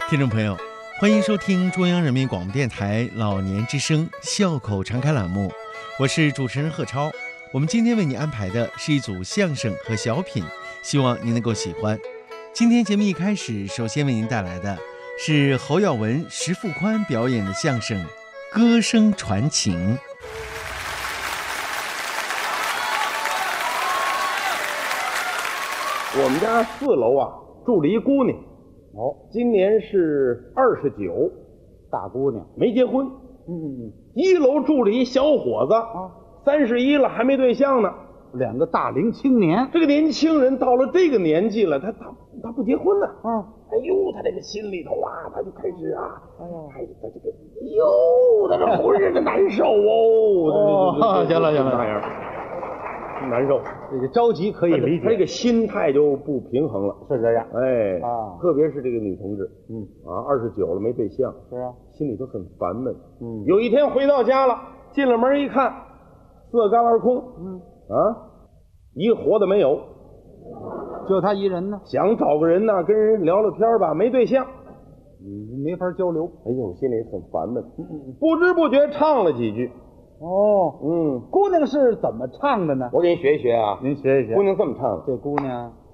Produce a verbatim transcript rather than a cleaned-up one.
听众朋友，欢迎收听中央人民广播电台老年之声笑口常开栏目，我是主持人贺超。我们今天为你安排的是一组相声和小品，希望您能够喜欢。今天节目一开始，首先为您带来的是侯耀文、石富宽表演的相声《歌声传情》。 我们家四楼啊住了一姑娘，哦，今年是二十九， 大姑娘没结婚。 嗯嗯， 一楼住了一小伙子啊，三十一了还没对象呢。 两个大龄青年， 这个年轻人到了这个年纪了，他他他不结婚呢。 啊， 哎呦，他这个心里头啊，他就开始啊， 哎呀， 哎，他这个哟，他这浑身的难受哦。 哦，行了行了， 那样难受， 这个着急可以理解， 他这个心态就不平衡了， 是这样。 哎啊， 特别是这个女同志，嗯啊，二十九了没对象， 是啊， 心里头很烦闷。 嗯， 有一天回到家了，进了门一看，色干而空。嗯啊，一个活的没有， 就他一人呢。 想找个人呢，跟人聊聊天吧，没对象， 嗯，没法交流。 哎呦，心里很烦闷。嗯，不知不觉唱了几句。 哦， 嗯， 姑娘是怎么唱的呢？ 我给你学一学啊， 您学一学。 姑娘这么唱的： 这姑娘